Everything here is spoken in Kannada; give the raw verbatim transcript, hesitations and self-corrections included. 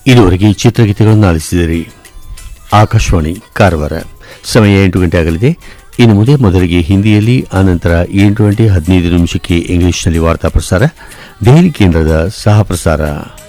ಇದುವರೆಗೆ ಚಿತ್ರಗೀತೆಗಳನ್ನು ಆಲಿಸಿದಿರಿ. ಆಕಾಶವಾಣಿ ಕಾರವಾರ. ಸಮಯ ಎಂಟು ಗಂಟೆ ಆಗಲಿದೆ. ಇನ್ನು ಮುಂದೆ ಮೊದಲಿಗೆ ಹಿಂದಿಯಲ್ಲಿ, ಆನಂತರ ಎಂಟು ಗಂಟೆ ಹದಿನೈದು ನಿಮಿಷಕ್ಕೆ ಇಂಗ್ಲಿಷ್ನಲ್ಲಿ ವಾರ್ತಾ ಪ್ರಸಾರ, ದೆಹಲಿ ಕೇಂದ್ರದ ಸಹ ಪ್ರಸಾರ.